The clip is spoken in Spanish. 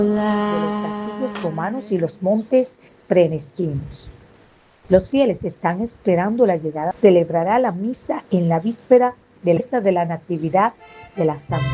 de los castillos romanos y los montes prenestinos. Los fieles están esperando la llegada. Celebrará la misa en la víspera de la fiesta de la Natividad de la Santa